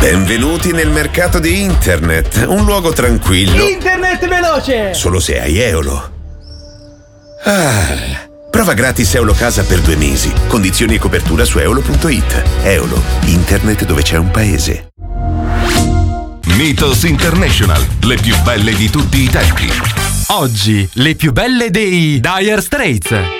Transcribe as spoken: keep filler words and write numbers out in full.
Benvenuti nel mercato di internet, un luogo tranquillo. Internet veloce! Solo se hai Eolo. Ah, prova gratis Eolo Casa per due mesi. Condizioni e copertura su eolo punto it. Eolo, internet dove c'è un paese. Mythos International, le più belle di tutti i tempi. Oggi, le più belle dei Dire Straits.